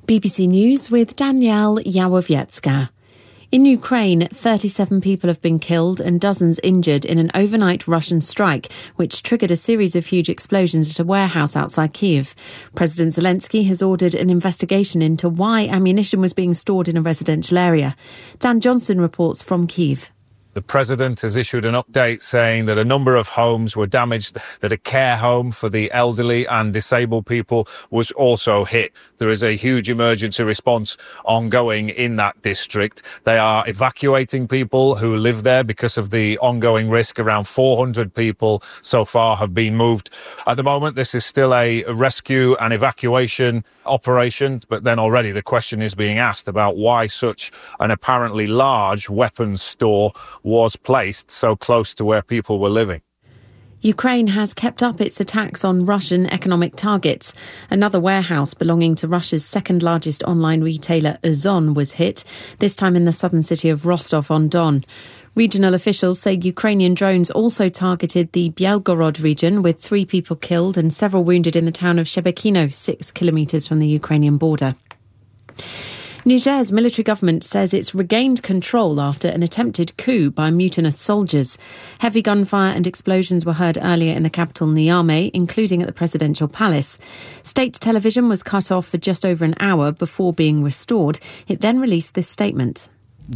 BBC News with Danielle Yawowiecka. In Ukraine, 37 people have been killed and dozens injured in an overnight Russian strike, which triggered a series of huge explosions at a warehouse outside Kyiv. President Zelensky has ordered an investigation into why ammunition was being stored in a residential area. Dan Johnson reports from Kyiv. The president has issued an update saying that a number of homes were damaged, that a care home for the elderly and disabled people was also hit. There is a huge emergency response ongoing in that district. They are evacuating people who live there because of the ongoing risk. Around 400 people so far have been moved. At the moment, this is still a rescue and evacuation operation, but then already the question is being asked about why such an apparently large weapons store was placed so close to where people were living. Ukraine has kept up its attacks on Russian economic targets. Another warehouse belonging to Russia's second largest online retailer, Ozon, was hit, this time in the southern city of Rostov-on-Don. Regional officials say Ukrainian drones also targeted the Belgorod region, with 3 people killed and several wounded in the town of Shebekino, 6 kilometres from the Ukrainian border. Niger's military government says it's regained control after an attempted coup by mutinous soldiers. Heavy gunfire and explosions were heard earlier in the capital Niamey, including at the presidential palace. State television was cut off for just over an hour before being restored. It then released this statement.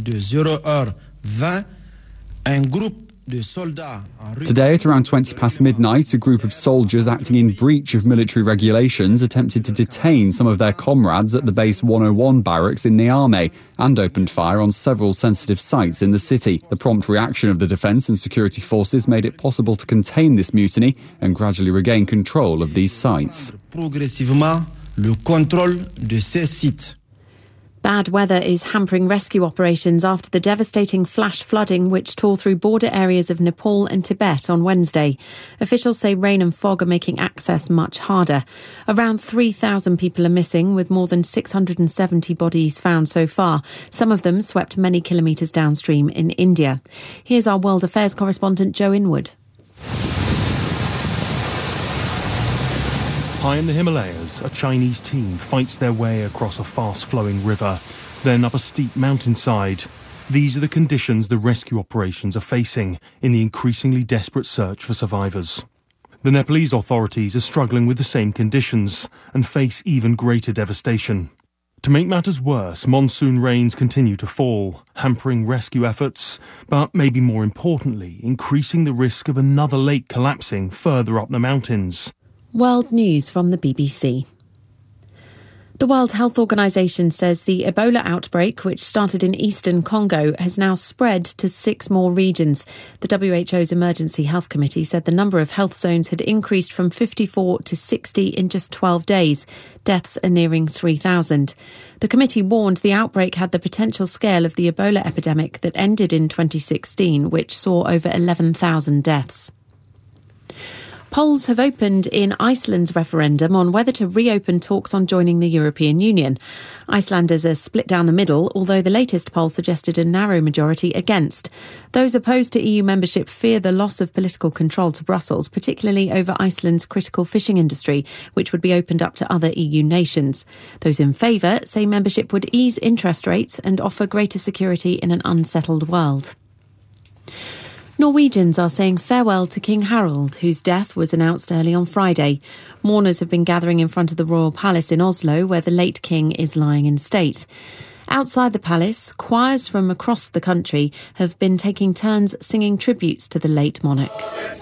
Today at around 20 past midnight, a group of soldiers acting in breach of military regulations attempted to detain some of their comrades at the Base 101 barracks in Niamey and opened fire on several sensitive sites in the city. The prompt reaction of the defence and security forces made it possible to contain this mutiny and gradually regain control of these sites. Bad weather is hampering rescue operations after the devastating flash flooding which tore through border areas of Nepal and Tibet on Wednesday. Officials say rain and fog are making access much harder. Around 3,000 people are missing, with more than 670 bodies found so far, some of them swept many kilometres downstream in India. Here's our World Affairs correspondent Joe Inwood. High in the Himalayas, a Chinese team fights their way across a fast-flowing river, then up a steep mountainside. These are the conditions the rescue operations are facing in the increasingly desperate search for survivors. The Nepalese authorities are struggling with the same conditions and face even greater devastation. To make matters worse, monsoon rains continue to fall, hampering rescue efforts, but maybe more importantly, increasing the risk of another lake collapsing further up the mountains. World News from the BBC. The World Health Organization says the Ebola outbreak, which started in eastern Congo, has now spread to 6 more regions. The WHO's Emergency Health Committee said the number of health zones had increased from 54 to 60 in just 12 days. Deaths are nearing 3,000. The committee warned the outbreak had the potential scale of the Ebola epidemic that ended in 2016, which saw over 11,000 deaths. Polls have opened in Iceland's referendum on whether to reopen talks on joining the European Union. Icelanders are split down the middle, although the latest poll suggested a narrow majority against. Those opposed to EU membership fear the loss of political control to Brussels, particularly over Iceland's critical fishing industry, which would be opened up to other EU nations. Those in favour say membership would ease interest rates and offer greater security in an unsettled world. Norwegians are saying farewell to King Harald, whose death was announced early on Friday. Mourners have been gathering in front of the royal palace in Oslo, where the late king is lying in state. Outside the palace, choirs from across the country have been taking turns singing tributes to the late monarch.